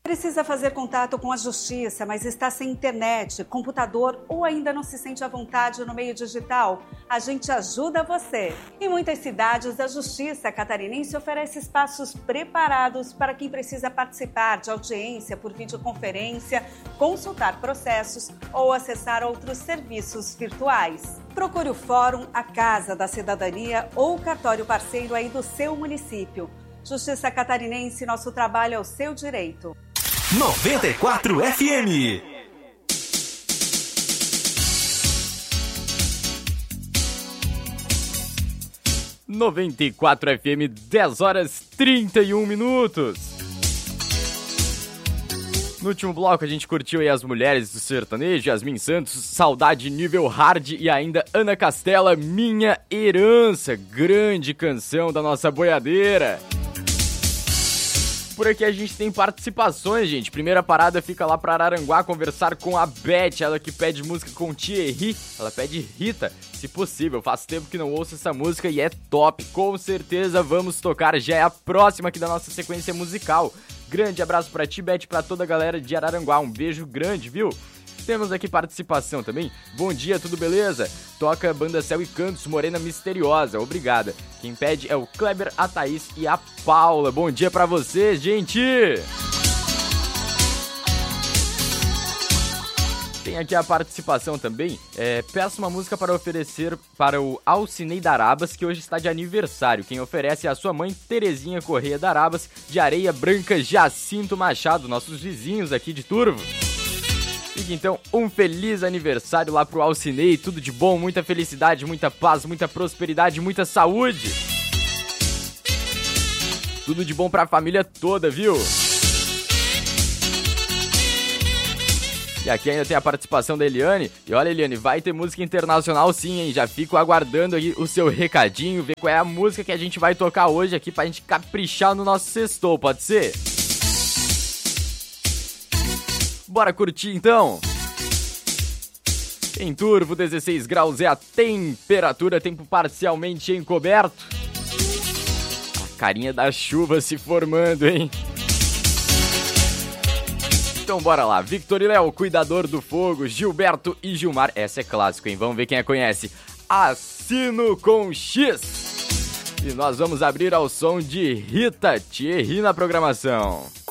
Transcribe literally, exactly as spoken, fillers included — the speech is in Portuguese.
Precisa fazer contato com a Justiça, mas está sem internet, computador ou ainda não se sente à vontade no meio digital? A gente ajuda você. Em muitas cidades, a Justiça catarinense oferece espaços preparados para quem precisa participar de audiência por videoconferência, consultar processos ou acessar outros serviços virtuais. Procure o Fórum, a Casa da Cidadania ou o cartório parceiro aí do seu município. Justiça Catarinense, nosso trabalho é o seu direito. noventa e quatro F M. noventa e quatro F M, dez horas e trinta e um minutos. No último bloco a gente curtiu aí as mulheres do sertanejo, Yasmin Santos, Saudade nível hard e ainda Ana Castela, Minha Herança, grande canção da nossa boiadeira. Por aqui a gente tem participações, gente. Primeira parada fica lá pra Araranguá conversar com a Beth, ela que pede música com Thierry. Ela pede Rita, se possível. Faz tempo que não ouço essa música e é top. Com certeza vamos tocar, já é a próxima aqui da nossa sequência musical. Grande abraço pra ti, Beth, pra toda a galera de Araranguá. Um beijo grande, viu? Temos aqui participação também. Bom dia, tudo beleza? Toca Banda Céu e Cantos, Morena Misteriosa. Obrigada. Quem pede é o Kleber, a Thaís e a Paula. Bom dia pra vocês, gente! Tem aqui a participação também. É, peço uma música para oferecer para o Alcinei Darabas, que hoje está de aniversário. Quem oferece é a sua mãe, Terezinha Correia Darabas, de Areia Branca, Jacinto Machado, nossos vizinhos aqui de Turvo. Fique então um feliz aniversário lá pro Alcinei, tudo de bom, muita felicidade, muita paz, muita prosperidade, muita saúde. Tudo de bom pra família toda, viu? E aqui ainda tem a participação da Eliane. E olha, Eliane, vai ter música internacional sim, hein? Já fico aguardando aí o seu recadinho, ver qual é a música que a gente vai tocar hoje aqui pra gente caprichar no nosso sextou, pode ser? Bora curtir então? Em Turvo, dezesseis graus é a temperatura, tempo parcialmente encoberto. A carinha da chuva se formando, hein? Então bora lá, Victor e Léo, Cuidador do Fogo, Gilberto e Gilmar. Essa é clássico, hein? Vamos ver quem a conhece. Assino com X. E nós vamos abrir ao som de Rita Thierry na programação.